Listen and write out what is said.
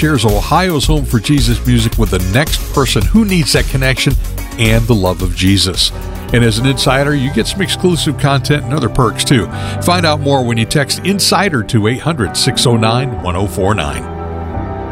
shares Ohio's Home for Jesus music with the next person who needs that connection and the love of Jesus. And as an insider, you get some exclusive content and other perks too. Find out more when you text INSIDER to 800-609-1049.